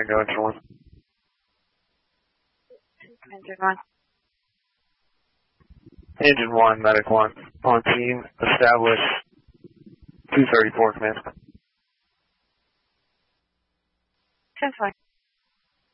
Tango Engine 1. Engine 1. Engine 1, Medic 1. On team, establish 234, command. 10-4.